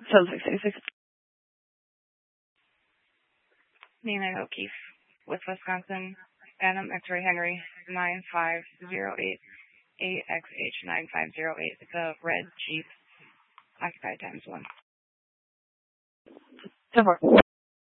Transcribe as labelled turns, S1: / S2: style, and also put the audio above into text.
S1: 7686.
S2: Nina O'Keefe with Wisconsin. Adam X-Ray Henry 9508 AXH9508. It's a red Jeep. Occupied ×1.
S1: 10-4.